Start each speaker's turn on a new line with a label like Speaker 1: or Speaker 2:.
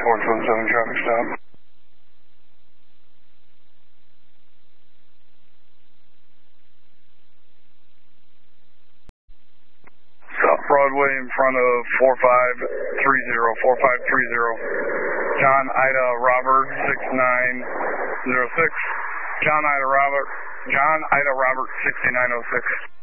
Speaker 1: 417 traffic stop. South Broadway in front of 4530. John Ida Robert 6906. John Ida Robert 6906.